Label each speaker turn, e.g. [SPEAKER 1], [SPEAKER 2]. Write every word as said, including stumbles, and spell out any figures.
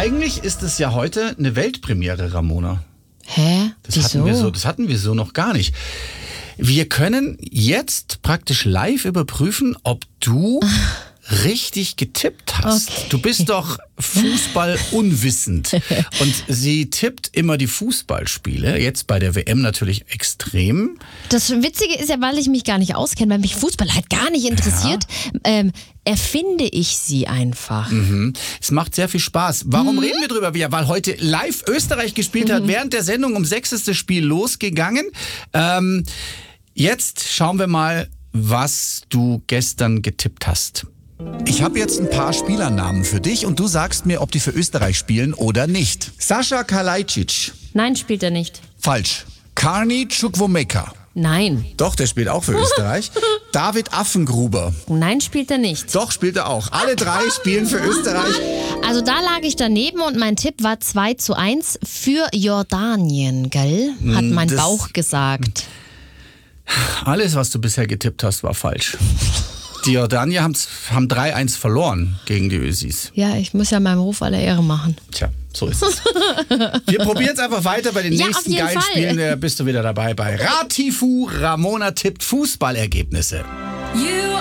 [SPEAKER 1] Eigentlich ist es ja heute eine Weltpremiere, Ramona.
[SPEAKER 2] Hä?
[SPEAKER 1] Das
[SPEAKER 2] Wieso?
[SPEAKER 1] hatten wir so, das hatten wir so noch gar nicht. Wir können jetzt praktisch live überprüfen, ob du richtig getippt hast.
[SPEAKER 2] Okay.
[SPEAKER 1] Du bist doch Fußball unwissend. Und sie tippt immer die Fußballspiele. Jetzt bei der W M natürlich extrem.
[SPEAKER 2] Das Witzige ist ja, weil ich mich gar nicht auskenne, weil mich Fußball halt gar nicht interessiert, ja. ähm, erfinde ich sie einfach.
[SPEAKER 1] Mhm. Es macht sehr viel Spaß. Warum mhm. reden wir drüber? Weil heute live Österreich gespielt mhm. hat, während der Sendung um sechs ist das Spiel losgegangen. Ähm, jetzt schauen wir mal, was du gestern getippt hast.
[SPEAKER 3] Ich habe jetzt ein paar Spielernamen für dich und du sagst mir, ob die für Österreich spielen oder nicht. Sascha Kalajdzic.
[SPEAKER 2] Nein, spielt er nicht.
[SPEAKER 3] Falsch. Karni Chukwuemeka.
[SPEAKER 2] Nein.
[SPEAKER 3] Doch, der spielt auch für Österreich. David Affengruber.
[SPEAKER 2] Nein, spielt er nicht.
[SPEAKER 3] Doch, spielt er auch. Alle drei spielen für Österreich.
[SPEAKER 2] Also da lag ich daneben und mein Tipp war zwei zu eins für Jordanien, gell? Hat mein
[SPEAKER 1] Das-
[SPEAKER 2] Bauch gesagt.
[SPEAKER 1] Alles, was du bisher getippt hast, war falsch. Die Jordanier haben, haben drei eins verloren gegen die Ösis.
[SPEAKER 2] Ja, ich muss ja meinem Ruf alle Ehre machen.
[SPEAKER 1] Tja, so ist es. Wir probieren es einfach weiter bei den
[SPEAKER 2] Ja,
[SPEAKER 1] nächsten
[SPEAKER 2] auf jeden
[SPEAKER 1] geilen
[SPEAKER 2] Fall.
[SPEAKER 1] Spielen. Da bist du wieder dabei bei Ratifu. Ramona tippt Fußballergebnisse.
[SPEAKER 4] You